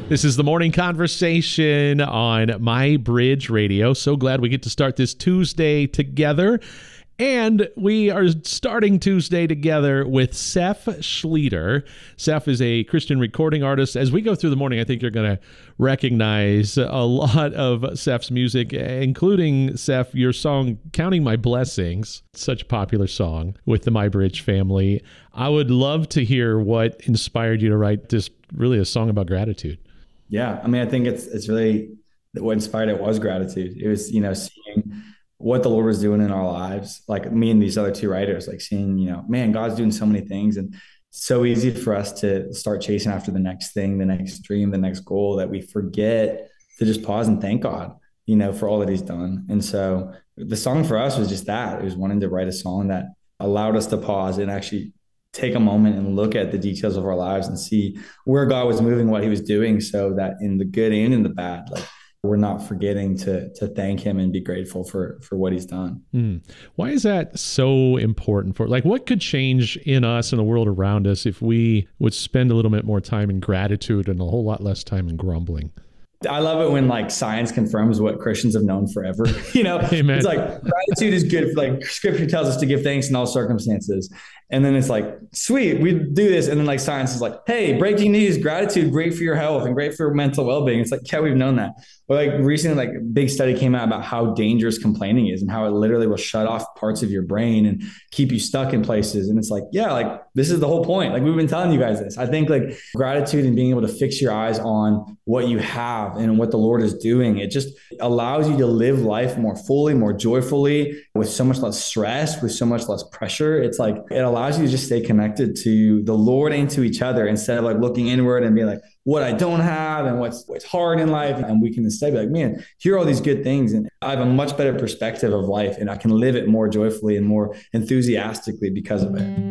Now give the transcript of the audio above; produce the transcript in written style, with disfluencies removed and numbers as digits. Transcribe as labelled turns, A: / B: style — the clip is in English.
A: This is the morning conversation on My Bridge Radio. So glad we get to start this Tuesday together. And we are starting Tuesday together with Seph Schlueter. Seph is a Christian recording artist. As we go through the morning, I think you're going to recognize a lot of Seph's music, including, Seph, your song, Counting My Blessings, such a popular song with the My Bridge family. I would love to hear what inspired you to write this, really a song about gratitude.
B: Yeah, I mean, I think it's really what inspired it was gratitude. It was, seeing what the Lord was doing in our lives, like me and these other two writers, like seeing, man, God's doing so many things, and it's so easy for us to start chasing after the next thing, the next dream, the next goal, that we forget to just pause and thank God, for all that he's done. And so the song for us was just that. It was wanting to write a song that allowed us to pause and actually take a moment and look at the details of our lives and see where God was moving, what he was doing, so that in the good and in the bad, like, we're not forgetting to thank him and be grateful for what he's done.
A: Why is that so important what could change in us and the world around us if we would spend a little bit more time in gratitude and a whole lot less time in grumbling?
B: I love it when science confirms what Christians have known forever.
A: Amen.
B: It's like gratitude is good. Scripture tells us to give thanks in all circumstances. And then it's like, sweet, we do this. And then science is like, hey, breaking news, gratitude, great for your health and great for your mental well-being. It's like, yeah, we've known that. But recently, a big study came out about how dangerous complaining is and how it literally will shut off parts of your brain and keep you stuck in places. And it's like, yeah, this is the whole point. We've been telling you guys this. I think gratitude and being able to fix your eyes on what you have and what the Lord is doing, it just allows you to live life more fully, more joyfully, with so much less stress, with so much less pressure. It's it allows you to just stay connected to the Lord and to each other, instead of looking inward and being what I don't have and what's hard in life. And we can instead be man, here are all these good things. And I have a much better perspective of life, and I can live it more joyfully and more enthusiastically because of it.